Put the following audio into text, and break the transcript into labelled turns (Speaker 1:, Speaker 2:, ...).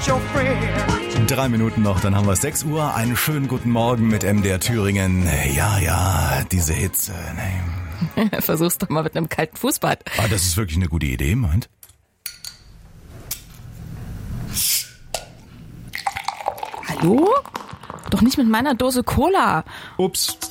Speaker 1: your friend.
Speaker 2: 3 Minuten noch, dann haben wir 6 Uhr. Einen schönen guten Morgen mit MDR Thüringen. Ja, diese Hitze.
Speaker 3: Versuch's doch mal mit einem kalten Fußbad.
Speaker 2: Das ist wirklich eine gute Idee, meint.
Speaker 3: Hallo? Doch nicht mit meiner Dose Cola.
Speaker 2: Ups.